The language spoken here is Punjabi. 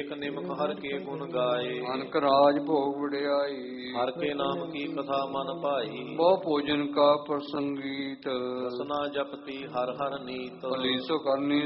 ਏਕ ਨਿਮਕ ਹਰ ਕੇ ਗੁਣ ਗਾਏ। ਅਨਕ ਰਾਜ ਭੋਗ ਵਡਿਆਈ। ਹਰ ਕੇ ਨਾਮ ਕੀ ਕਥਾ ਮਨ ਭਾਈ। ਬਹੁ ਭੋਜਨ ਕਾ ਪ੍ਰਸੰਗੀਤ। ਰਸਨਾ ਜਪਤੀ ਹਰ ਹਰ ਨੀਤ। ਭਲੀ ਸੋ ਕਰਨੀ